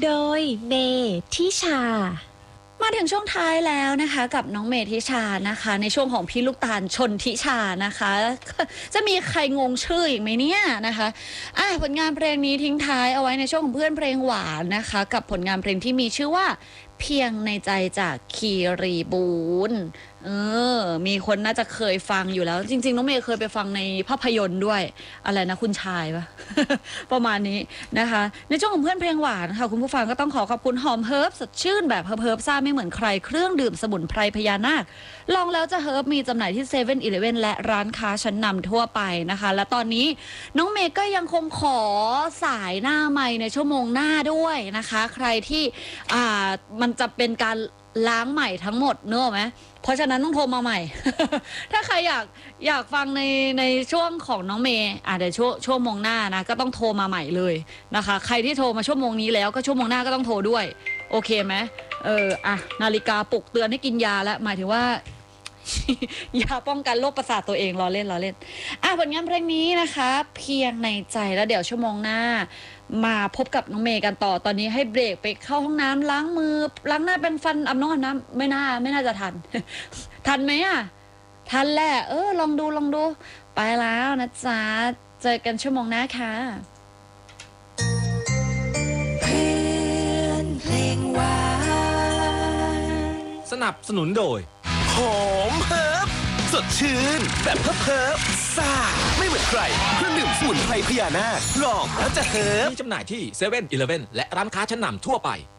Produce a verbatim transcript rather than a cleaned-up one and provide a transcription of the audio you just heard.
โดยเมทิชามาถึงช่วงท้ายแล้วนะคะกับน้องเมทิชานะคะในช่วงของพี่ลูกตาลชนทิชานะคะจะมีใครงงชื่ออีกไหมเนี่ยนะคะอ่ะผลงานเพลงนี้ทิ้งท้ายเอาไว้ในช่วงของเพื่อนเพลงหวานนะคะกับผลงานเพลงที่มีชื่อว่าเพียงในใจจากคีรีบูนเออมีคนน่าจะเคยฟังอยู่แล้วจริงๆน้องเมย์เคยไปฟังในภาพยนตร์ด้วยอะไรนะคุณชายปะ ประมาณนี้นะคะในช่วงของเพื่อนเพลงหวานค่ะคุณผู้ฟังก็ต้องขอขอบคุณหอมเฮิร์บสดชื่นแบบเฮิร์บเฮิร์บซ่าไม่เหมือนใครเครื่องดื่มสมุนไพรพญานาคลองแล้วจะเฮิร์บมีจำหน่ายที่เซเว่นอีเลฟเว่นและร้านค้าชั้นนำทั่วไปนะคะและตอนนี้น้องเมย์ก็ยังคงขอสายหน้าไมค์ในชั่วโมงหน้าด้วยนะคะใครที่อ่ามันจะเป็นการล้างใหม่ทั้งหมดเนอะไหมเพราะฉะนั้นต้องโทรมาใหม่ ถ้าใครอยากอยากฟังในในช่วงของน้องเมย์อ่ะเดี๋ยวช่วงชั่วโมงหน้านะก็ต้องโทรมาใหม่เลยนะคะใครที่โทรมาชั่วโมงนี้แล้วก็ชั่วโมงหน้าก็ต้องโทรด้วยโอเคไหมเอออ่ะนาฬิกาปลุกเตือนให้กินยาแล้วหมายถึงว่า ยาป้องกันโรคประสาทตัวเองรอเล่นรอเล่นอ่ะผลงานเพลงนี้นะคะเพียงในใจแล้วเดี๋ยวชั่วโมงหน้ามาพบกับน้องเมย์กันต่อตอนนี้ให้เบรกไปเข้าห้องน้ำล้างมือล้างหน้าเป็นฟันอาบน้ำอาบน้ำไม่น่าไม่น่าจะทัน ทันไหมอ่ะทันแหละเออลองดูลองดูไปแล้วนะจ๊ะเจอกันชั่วโมงหน้าค่ะเพื่อนเพลงหวานสนับสนุนโดยหอมเฮิร์บสดชื่นแบบเฮิร์บเฮิร์บซ่าไม่เหมือนใครเครื่องดื่มสมุนไพรพญานาคลองแล้วจะเฮิร์บมีจำหน่ายที่เซเว่นอีเลฟเว่นและร้านค้าชั้นนำทั่วไป